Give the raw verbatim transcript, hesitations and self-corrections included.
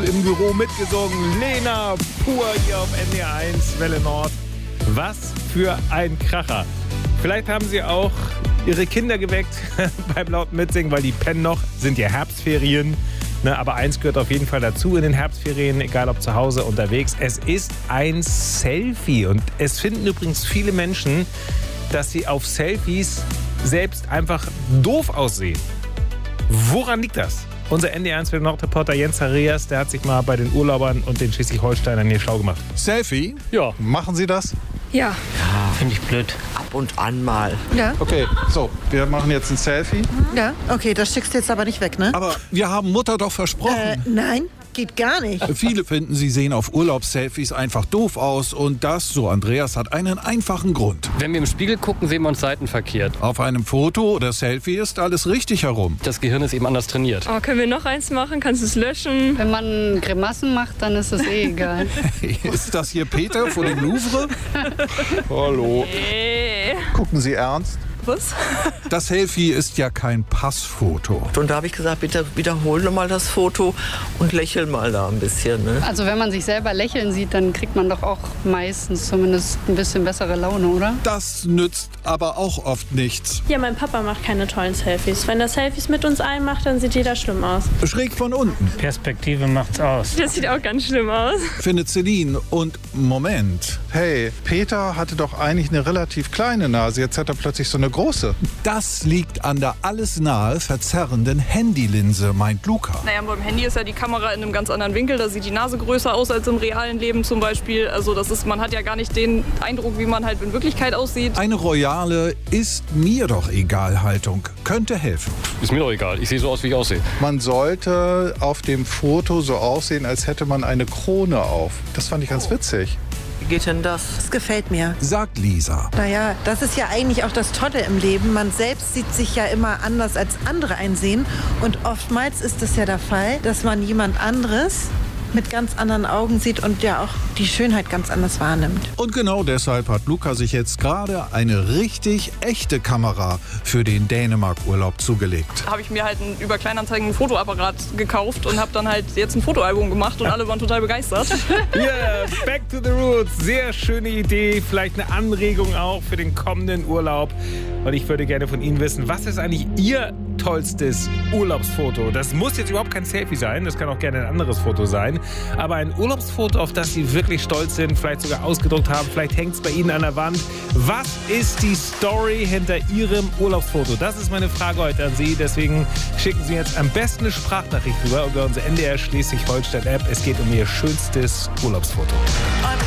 im Büro mitgesungen. Lena pur hier auf N D R eins, Welle Nord. Was für ein Kracher. Vielleicht haben Sie auch Ihre Kinder geweckt beim lauten Mitsingen, weil die pennen noch, sind ja Herbstferien. Ne, aber eins gehört auf jeden Fall dazu in den Herbstferien, egal ob zu Hause, unterwegs. Es ist ein Selfie. Und es finden übrigens viele Menschen, dass sie auf Selfies selbst einfach doof aussehen. Woran liegt das? Unser N D R eins Nordreporter Jens Zacharias, der hat sich mal bei den Urlaubern und den Schleswig-Holsteinern hier schlau gemacht. Selfie? Ja. Machen Sie das? Ja. Ja, finde ich blöd. Ab und an mal. Ja. Okay, so, wir machen jetzt ein Selfie. Ja. Okay, das schickst du jetzt aber nicht weg, ne? Aber wir haben Mutter doch versprochen. Äh, nein, geht gar nicht. Viele finden, sie sehen auf Urlaubsselfies einfach doof aus. Und das, so Andreas, hat einen einfachen Grund. Wenn wir im Spiegel gucken, sehen wir uns seitenverkehrt. Auf einem Foto oder Selfie ist alles richtig herum. Das Gehirn ist eben anders trainiert. Oh, können wir noch eins machen? Kannst du es löschen? Wenn man Grimassen macht, dann ist es eh egal. Ist das hier Peter vor dem Louvre? Hallo. Nee. Gucken Sie ernst? Was? Das Selfie ist ja kein Passfoto. Und da habe ich gesagt, bitte wiederhole mal das Foto und lächel mal da ein bisschen. Ne? Also wenn man sich selber lächeln sieht, dann kriegt man doch auch meistens zumindest ein bisschen bessere Laune, oder? Das nützt aber auch oft nichts. Ja, mein Papa macht keine tollen Selfies. Wenn er Selfies mit uns allen macht, dann sieht jeder schlimm aus. Schräg von unten, Perspektive macht's aus. Das sieht auch ganz schlimm aus. findet Celine. Und Moment. Hey, Peter hatte doch eigentlich eine relativ kleine Nase. Jetzt hat er plötzlich so eine große. Das liegt an der alles nahe verzerrenden Handylinse, meint Luca. Naja, beim Handy ist ja die Kamera in einem ganz anderen Winkel. Da sieht die Nase größer aus als im realen Leben zum Beispiel. Also das ist, man hat ja gar nicht den Eindruck, wie man halt in Wirklichkeit aussieht. Eine royale ist mir doch egal Haltung könnte helfen. Ist mir doch egal. Ich sehe so aus, wie ich aussehe. Man sollte auf dem Foto so aussehen, als hätte man eine Krone auf. Das fand ich ganz witzig. Wie geht denn das? Das gefällt mir. Sagt Lisa. Naja, das ist ja eigentlich auch das Tolle im Leben. Man selbst sieht sich ja immer anders, als andere einsehen. Und oftmals ist es ja der Fall, dass man jemand anderes mit ganz anderen Augen sieht und ja auch die Schönheit ganz anders wahrnimmt. Und genau deshalb hat Luca sich jetzt gerade eine richtig echte Kamera für den Dänemark-Urlaub zugelegt. Da habe ich mir halt einen, über Kleinanzeigen einen Fotoapparat gekauft und habe dann halt jetzt ein Fotoalbum gemacht und alle waren total begeistert. Yeah, back to the roots. Sehr schöne Idee. Vielleicht eine Anregung auch für den kommenden Urlaub. Und ich würde gerne von Ihnen wissen, was ist eigentlich Ihr tollstes Urlaubsfoto? Das muss jetzt überhaupt kein Selfie sein. Das kann auch gerne ein anderes Foto sein. Aber ein Urlaubsfoto, auf das Sie wirklich stolz sind, vielleicht sogar ausgedruckt haben, vielleicht hängt es bei Ihnen an der Wand. Was ist die Story hinter Ihrem Urlaubsfoto? Das ist meine Frage heute an Sie. Deswegen schicken Sie jetzt am besten eine Sprachnachricht rüber über unsere N D R Schleswig-Holstein-App. Es geht um Ihr schönstes Urlaubsfoto.